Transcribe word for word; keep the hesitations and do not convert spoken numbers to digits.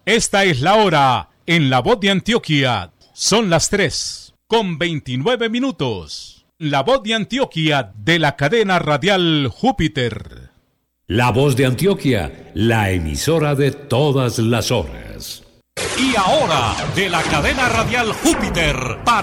Esta es la hora en La Voz de Antioquia. Son las tres con veintinueve minutos. La Voz de Antioquia de la cadena radial Júpiter. La Voz de Antioquia, la emisora de todas las horas. Y ahora, de la cadena radial Júpiter, para